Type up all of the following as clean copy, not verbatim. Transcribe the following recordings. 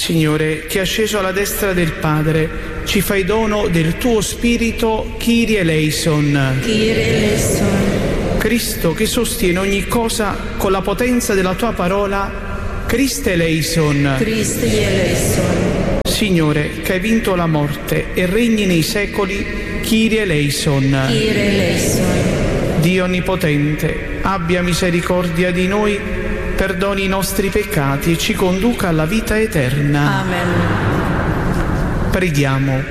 Signore, che asceso alla destra del Padre, ci fai dono del tuo Spirito, Kyrie eleison. Kyrie eleison. Cristo, che sostiene ogni cosa con la potenza della tua parola, Christe eleison. Christe eleison. Signore, che hai vinto la morte e regni nei secoli, Kyrie eleison. Kyrie eleison. Dio Onnipotente, abbia misericordia di noi, perdoni i nostri peccati e ci conduca alla vita eterna. Amen. Preghiamo.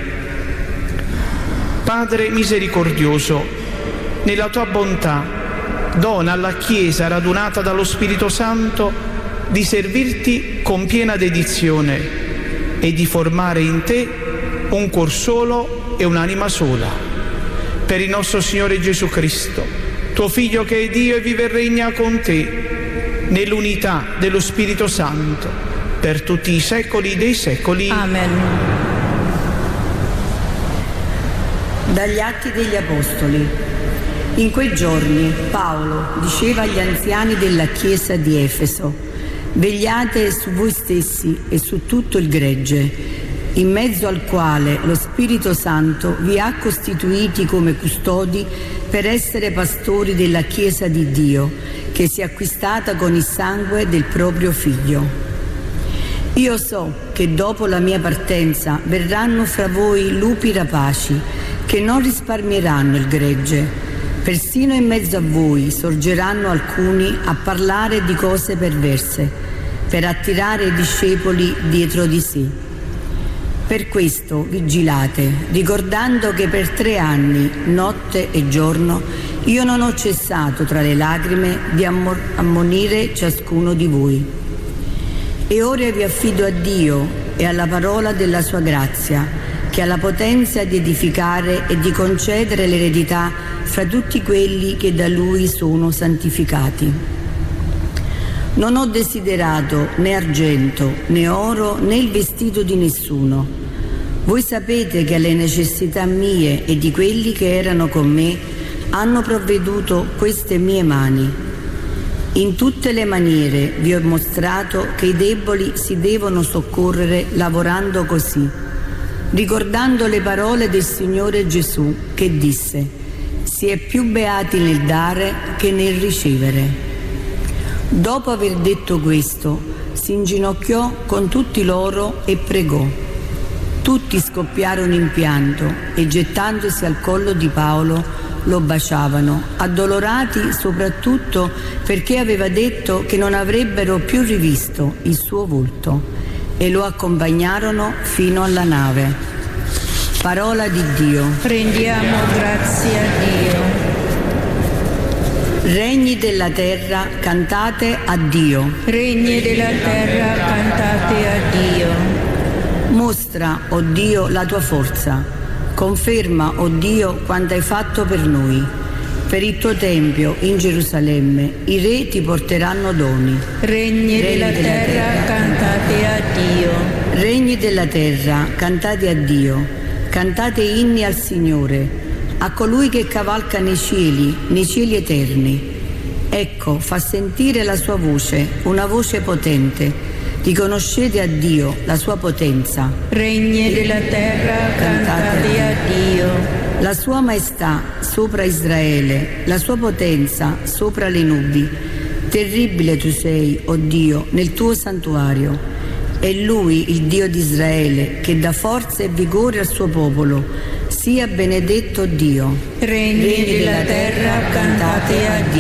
Padre misericordioso, nella tua bontà dona alla Chiesa radunata dallo Spirito Santo di servirti con piena dedizione e di formare in te un cuor solo e un'anima sola. Per il nostro Signore Gesù Cristo, tuo Figlio che è Dio e vive e regna con te nell'unità dello Spirito Santo, per tutti i secoli dei secoli. Amen. Dagli Atti degli Apostoli. In quei giorni Paolo diceva agli anziani della chiesa di Efeso: vegliate su voi stessi e su tutto il gregge, in mezzo al quale lo Spirito Santo vi ha costituiti come custodi per essere pastori della chiesa di Dio, che si è acquistata con il sangue del proprio Figlio. Io so che dopo la mia partenza verranno fra voi lupi rapaci che non risparmieranno il gregge. Persino in mezzo a voi sorgeranno alcuni a parlare di cose perverse, per attirare i discepoli dietro di sé. Per questo vigilate, ricordando che per 3 anni, notte e giorno, io non ho cessato tra le lacrime di ammonire ciascuno di voi. E ora vi affido a Dio e alla parola della sua grazia, che ha la potenza di edificare e di concedere l'eredità fra tutti quelli che da Lui sono santificati. Non ho desiderato né argento, né oro, né il vestito di nessuno. Voi sapete che alle necessità mie e di quelli che erano con me hanno provveduto queste mie mani. In tutte le maniere vi ho mostrato che i deboli si devono soccorrere lavorando così, ricordando le parole del Signore Gesù che disse: si è più beati nel dare che nel ricevere. Dopo aver detto questo, si inginocchiò con tutti loro e pregò. Tutti scoppiarono in pianto e gettandosi al collo di Paolo lo baciavano, addolorati soprattutto perché aveva detto che non avrebbero più rivisto il suo volto, e lo accompagnarono fino alla nave. Parola di Dio. Rendiamo grazie a Dio. Regni della terra, cantate a Dio. Regni della terra, cantate a Dio. Mostra, o Dio, la tua forza. Conferma, o Dio, quanto hai fatto per noi. Per il tuo tempio in Gerusalemme i re ti porteranno doni. Regni della terra, cantate a Dio. Regni della terra, cantate a Dio. Cantate inni al Signore, a colui che cavalca nei cieli eterni. Ecco, fa sentire la sua voce, una voce potente. Riconoscete a Dio la sua potenza. Regni della terra, cantate a Dio. La sua maestà sopra Israele, la sua potenza sopra le nubi. Terribile tu sei, o Dio, nel tuo santuario. È Lui, il Dio di Israele, che dà forza e vigore al suo popolo. Sia benedetto Dio. Regni della terra, cantate a